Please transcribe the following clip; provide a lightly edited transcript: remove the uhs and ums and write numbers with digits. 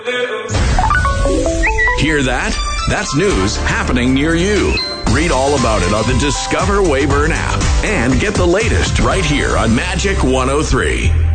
Hear that? That's news happening near you. Read all about it on the Discover Weyburn app and get the latest right here on Magic 103.